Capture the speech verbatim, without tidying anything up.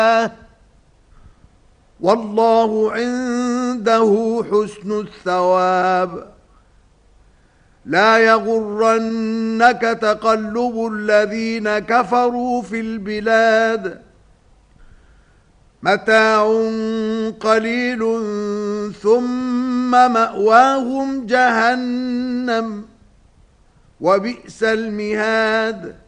والله عنده حسن الثواب لا يغرنك تقلب الذين كفروا في البلاد متاع قليل ثم مأواهم جهنم وبئس المهاد